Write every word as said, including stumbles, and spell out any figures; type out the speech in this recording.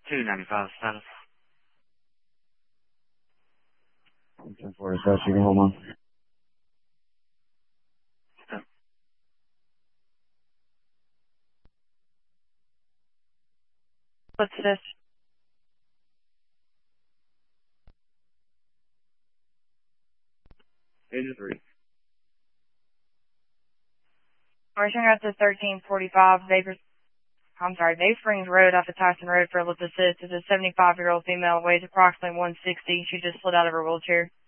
two ninety-five status. ten four is that, you can hold on. What's this? Engine three. Rushing out to thirteen forty-five, Vapor, I'm sorry, Bay Springs Road off of Tyson Road for Ellipsis Assist is a seventy-five-year-old female, weighs approximately one sixty. She just slid out of her wheelchair.